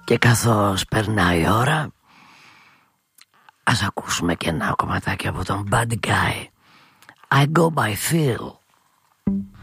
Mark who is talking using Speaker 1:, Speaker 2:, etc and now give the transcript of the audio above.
Speaker 1: Και καθώς περνάει η ώρα, ας ακούσουμε και ένα κομματάκι από τον Buddy Guy. I go by feel.